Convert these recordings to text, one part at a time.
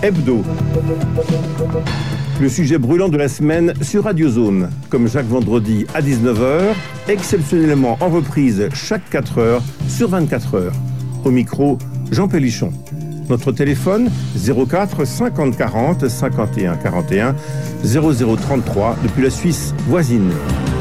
Hebdo. Le sujet brûlant de la semaine sur Radio Zone, comme chaque vendredi à 19h, exceptionnellement en reprise chaque 4 heures sur 24 heures. Au micro, Jean Pélichon. Notre téléphone 04 50 40 51 41 0033 depuis la Suisse voisine.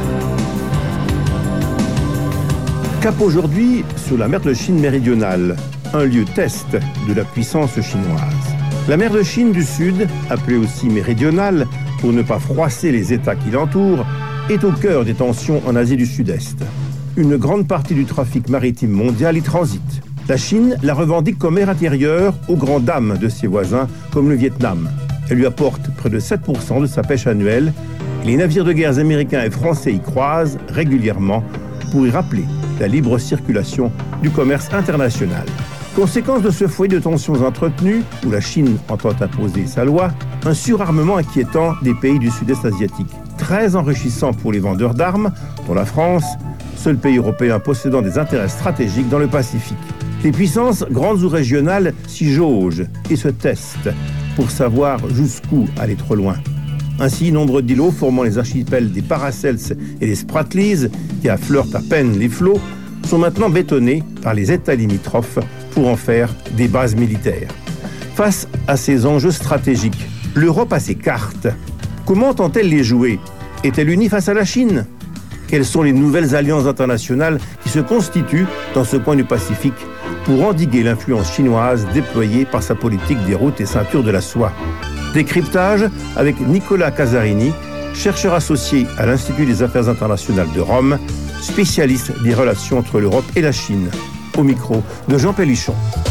Cap aujourd'hui sur la mer de Chine méridionale, un lieu test de la puissance chinoise. La mer de Chine du Sud, appelée aussi méridionale pour ne pas froisser les États qui l'entourent, est au cœur des tensions en Asie du Sud-Est. Une grande partie du trafic maritime mondial y transite. La Chine la revendique comme mer intérieure aux grandes dames de ses voisins, comme le Vietnam. Elle lui apporte près de 7% de sa pêche annuelle. Et les navires de guerre américains et français y croisent régulièrement pour y rappeler la libre circulation du commerce international. Conséquence de ce foyer de tensions entretenues, où la Chine entend imposer sa loi, un surarmement inquiétant des pays du sud-est asiatique. Très enrichissant pour les vendeurs d'armes, dont la France, seul pays européen possédant des intérêts stratégiques dans le Pacifique. Les puissances, grandes ou régionales, s'y jaugent et se testent pour savoir jusqu'où aller trop loin. Ainsi, nombre d'îlots formant les archipels des Paracels et des Spratlys, qui affleurent à peine les flots, sont maintenant bétonnés par les États limitrophes pour en faire des bases militaires. Face à ces enjeux stratégiques, l'Europe a ses cartes. Comment entend-elle les jouer ? Est-elle unie face à la Chine ? Quelles sont les nouvelles alliances internationales qui se constituent dans ce coin du Pacifique pour endiguer l'influence chinoise déployée par sa politique des routes et ceintures de la soie ? Décryptage avec Nicolas Casarini, chercheur associé à l'Institut des Affaires internationales de Rome, spécialiste des relations entre l'Europe et la Chine. Au micro de Jean Pélichon.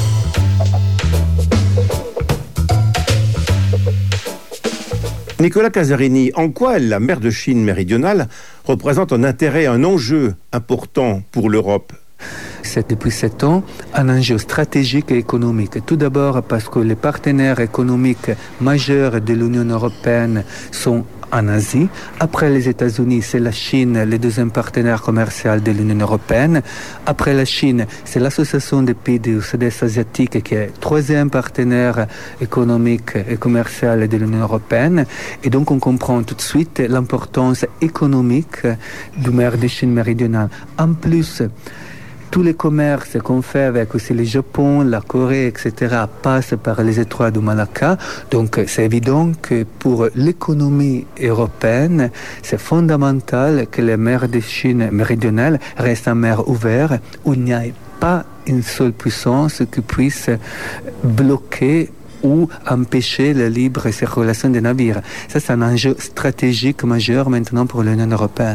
Nicolas Casarini, en quoi la mer de Chine méridionale représente un intérêt, un enjeu important pour l'Europe ? C'est depuis 7 ans un enjeu stratégique et économique. Tout d'abord parce que les partenaires économiques majeurs de l'Union européenne sont en Asie. Après les États-Unis, c'est la Chine, le deuxième partenaire commercial de l'Union européenne. Après la Chine, c'est l'Association des pays du Sud-Est asiatique qui est troisième partenaire économique et commercial de l'Union européenne. Et donc on comprend tout de suite l'importance économique du mer de Chine méridionale. En plus, tous les commerces qu'on fait avec aussi le Japon, la Corée, etc. passent par les étroits du Malacca. Donc c'est évident que pour l'économie européenne, c'est fondamental que la mer de Chine méridionale reste une mer ouverte où il n'y a pas une seule puissance qui puisse bloquer ou empêcher la libre circulation des navires. Ça, c'est un enjeu stratégique majeur maintenant pour l'Union européenne.